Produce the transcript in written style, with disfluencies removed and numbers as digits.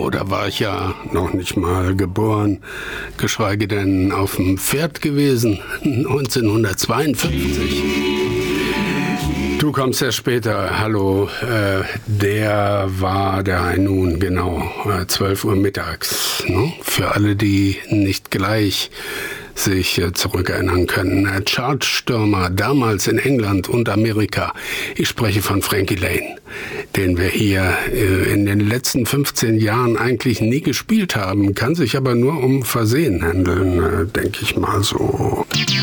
Wow, da war ich ja noch nicht mal geboren, geschweige denn auf dem Pferd gewesen, 1952. Du kommst ja später, hallo, der High Noon, genau, 12 Uhr mittags, ne? Für alle, die nicht gleich sich zurückerinnern können. Chartstürmer damals in England und Amerika. Ich spreche von Frankie Laine, den wir hier in den letzten 15 Jahren eigentlich nie gespielt haben, kann sich aber nur um Versehen handeln, denke ich mal so.